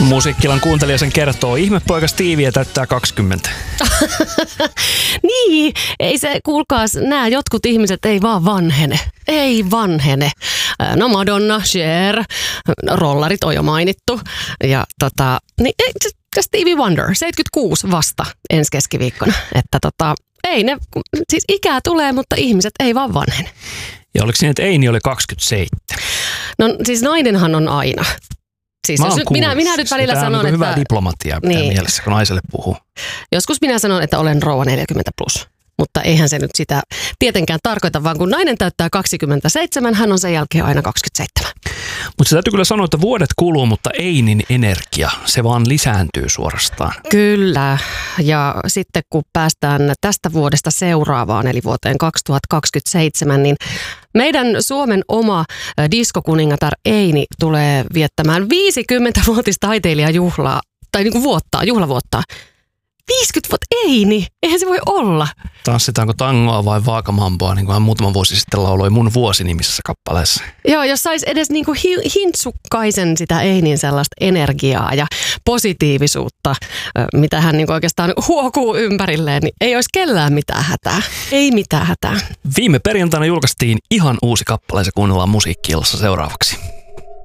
Musiikkilan kuuntelija sen kertoo. Ihmepoika Stevie täyttää 20. Niin, ei se, kuulkaas, nämä jotkut ihmiset ei vaan vanhene. Ei vanhene. No Madonna, Cher, rollarit on jo mainittu. Ja niin Stevie Wonder, 76 vasta ensi keskiviikkona. Että ei ne, siis ikää tulee, mutta ihmiset ei vaan vanhene. Ja oliko siinä, että Eini oli 27? No siis nainenhan on aina. Siis jos nyt minä nyt välillä sanon, että... hyvää diplomatiaa pitää mielessä, kun naiselle puhuu. Joskus minä sanon, että olen rouva 40 plus. Mutta eihän se nyt sitä tietenkään tarkoita, vaan kun nainen täyttää 27, hän on sen jälkeen aina 27. Mutta se täytyy kyllä sanoa, että vuodet kuluu, mutta Einin energia, se vaan lisääntyy suorastaan. Kyllä. Ja sitten kun päästään tästä vuodesta seuraavaan, eli vuoteen 2027, niin meidän Suomen oma diskokuningatar Eini tulee viettämään 50-vuotista taiteilijajuhlaa, tai niin kuin juhlavuottaa. 50 vuotta, Eini, eihän se voi olla. Tanssitaanko tangoa vai vaakamamboa, niin kuin hän muutama vuosi sitten lauloi Mun vuosi-nimisessä kappaleessa. Joo, jos sais edes niin kuin hintsukkaisen sitä Einin sellaista energiaa ja positiivisuutta, mitä hän niin kuin oikeastaan huokuu ympärilleen, niin ei olisi kellään mitään hätää. Ei mitään hätää. Viime perjantaina julkaistiin ihan uusi kappale, se kuunnellaan Musiikki-illassa seuraavaksi.